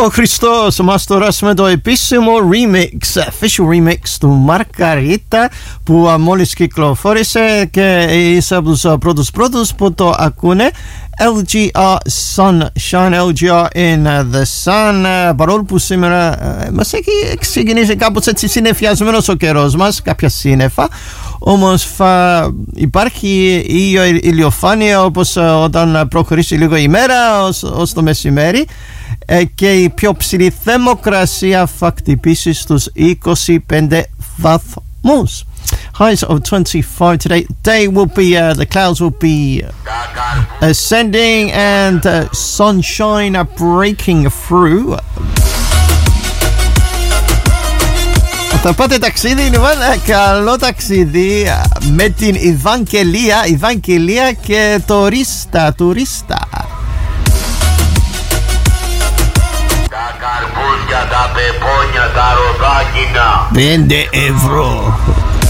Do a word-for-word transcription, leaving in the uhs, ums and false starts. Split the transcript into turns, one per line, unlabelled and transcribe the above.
Ο Χριστός μας τώρα με το επίσημο remix, official remix του Margarita που μόλις κυκλοφόρησε και είσαι από τους πρώτους πρώτους που το ακούνε. ελ τζι αρ Sunshine, ελ τζι αρ in the Sun. Παρόλο που σήμερα μας έχει ξεκινήσει κάπως έτσι συννεφιασμένος ο καιρός μας, κάποια σύννεφα, όμως θα υπάρχει η ηλιοφάνεια όπως όταν προχωρήσει λίγο η μέρα ως, ως το μεσημέρι, και η πιο ψηλή θερμοκρασία θα χτυπήσει στους είκοσι πέντε βαθμούς. Highs of twenty-five today. Day will be, uh, the clouds will be ascending and uh, sunshine breaking through. Θα πάτε ταξίδι, λοιπόν, καλό ταξίδι με την Ευαγγελία, Ευαγγελία και τουρίστα, τουρίστα.
Τα καρπούζια, τα πεπόνια, τα ροδάκινα.
Πέντε ευρώ.